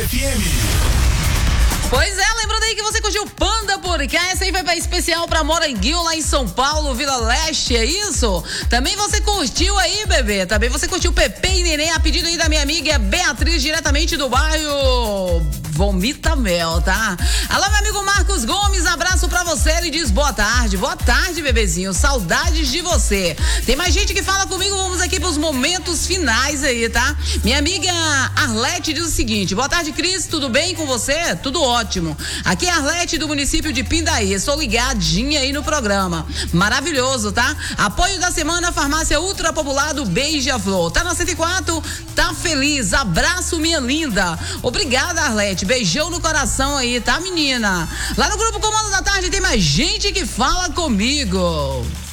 FM. Pois é, lembrando aí que você curtiu Panda porque essa aí vai pra especial pra Moranguinho lá em São Paulo, Vila Leste, é isso? Também você curtiu aí, bebê? Também você curtiu Pepe e Neném, a pedido aí da minha amiga Beatriz, diretamente do bairro Vomita Mel, tá? Alô, meu amigo Marcos Gomes, abraço pra você, ele diz boa tarde, bebezinho, saudades de você. Tem mais gente que fala comigo, vamos aqui pros momentos finais aí, tá? Minha amiga Arlete diz o seguinte: boa tarde, Cris, tudo bem com você? Tudo ótimo. Aqui é a Arlete do município de Pindaí, estou ligadinha aí no programa. Maravilhoso, tá? Apoio da semana, farmácia Ultra Popular do Beija-Flor. Tá na 104? Tá feliz. Abraço, minha linda. Obrigada, Arlete. Beijão no coração aí, tá, menina? Lá no grupo Comando da Tarde tem mais gente que fala comigo.